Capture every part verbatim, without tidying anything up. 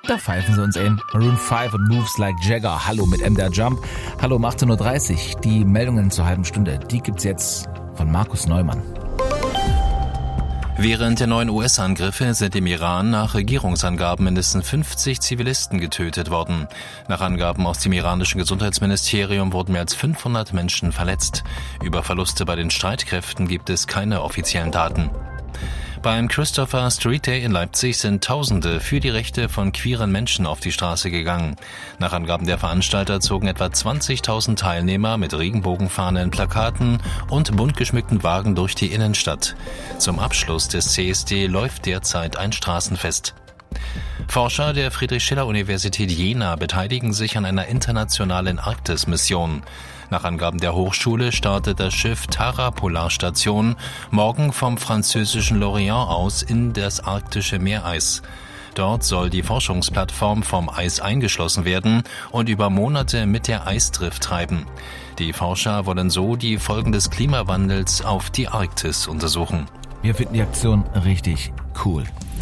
Da pfeifen sie uns ein. Maroon fünf und Moves Like Jagger. Hallo mit M D R Jump. Hallo um achtzehn Uhr dreißig. Die Meldungen zur halben Stunde, die gibt's jetzt von Markus Neumann. Während der neuen U S-Angriffe sind im Iran nach Regierungsangaben mindestens fünfzig Zivilisten getötet worden. Nach Angaben aus dem iranischen Gesundheitsministerium wurden mehr als fünfhundert Menschen verletzt. Über Verluste bei den Streitkräften gibt es keine offiziellen Daten. Beim Christopher Street Day in Leipzig sind Tausende für die Rechte von queeren Menschen auf die Straße gegangen. Nach Angaben der Veranstalter zogen etwa zwanzigtausend Teilnehmer mit Regenbogenfahnen, Plakaten und bunt geschmückten Wagen durch die Innenstadt. Zum Abschluss des C S D läuft derzeit ein Straßenfest. Forscher der Friedrich-Schiller-Universität Jena beteiligen sich an einer internationalen Arktis-Mission. Nach Angaben der Hochschule startet das Schiff Tara Polarstation morgen vom französischen Lorient aus in das arktische Meereis. Dort soll die Forschungsplattform vom Eis eingeschlossen werden und über Monate mit der Eisdrift treiben. Die Forscher wollen so die Folgen des Klimawandels auf die Arktis untersuchen. Wir finden die Aktion richtig cool.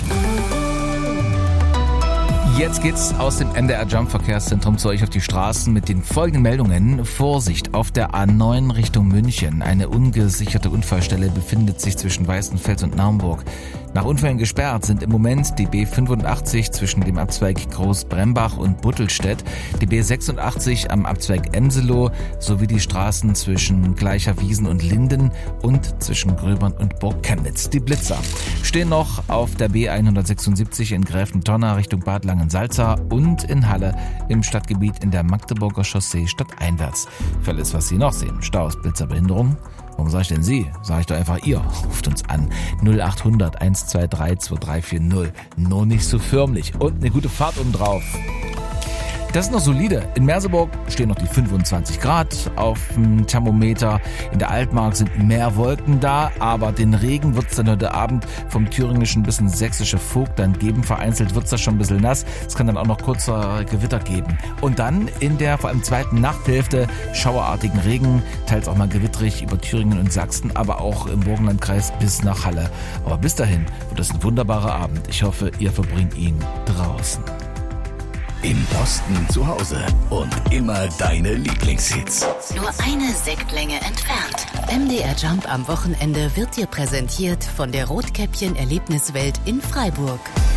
Jetzt geht's aus dem M D R Jump Verkehrszentrum zu euch auf die Straßen mit den folgenden Meldungen. Vorsicht, auf der A neun Richtung München. Eine ungesicherte Unfallstelle befindet sich zwischen Weißenfels und Naumburg. Nach Unfällen gesperrt sind im Moment die B fünfundachtzig zwischen dem Abzweig Großbrembach und Buttelstedt, die B sechsundachtzig am Abzweig Emselow sowie die Straßen zwischen Gleicherwiesen und Linden und zwischen Gröbern und Burg Chemnitz. Die Blitzer stehen noch auf der B hundertsechsundsiebzig in Gräfentonna Richtung Bad Langensalza und in Halle im Stadtgebiet in der Magdeburger Chaussee stadteinwärts. Für alles, was Sie noch sehen, Staus, Blitzer, Behinderung. Warum sage ich denn Sie? Sage ich doch einfach ihr. Ruft uns an. null acht hundert eins zwei drei zwei drei vier null. Nur nicht so förmlich. Und eine gute Fahrt oben drauf. Das ist noch solide. In Merseburg stehen noch die fünfundzwanzig Grad auf dem Thermometer. In der Altmark sind mehr Wolken da, aber den Regen wird es dann heute Abend vom thüringischen bis ins sächsische Vogt dann geben. Vereinzelt wird es da schon ein bisschen nass. Es kann dann auch noch kurzer Gewitter geben. Und dann in der vor allem zweiten Nachthälfte schauerartigen Regen, teils auch mal gewittrig über Thüringen und Sachsen, aber auch im Burgenlandkreis bis nach Halle. Aber bis dahin wird es ein wunderbarer Abend. Ich hoffe, ihr verbringt ihn draußen. Im Osten zu Hause und immer deine Lieblingshits. Nur eine Sektlänge entfernt. M D R Jump am Wochenende wird dir präsentiert von der Rotkäppchen Erlebniswelt in Freiburg.